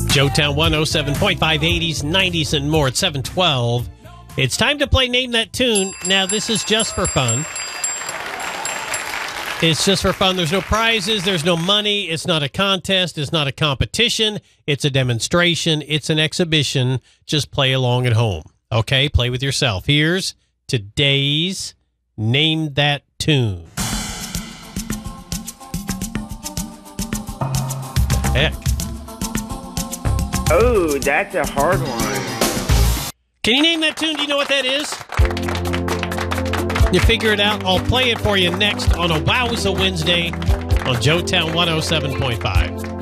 Joetown 107.5, 80s, 90s, and more at 712. It's time to play Name That Tune. Now, this is just for fun. It's just for fun. There's no prizes. There's no money. It's not a contest. It's not a competition. It's a demonstration. It's an exhibition. Just play along at home. Okay? Play with yourself. Here's today's Name That Tune. Heck. Oh, that's a hard one. Can you name that tune? Do you know what that is? You figure it out. I'll play it for you next on a Wowza Wednesday on Joetown 107.5.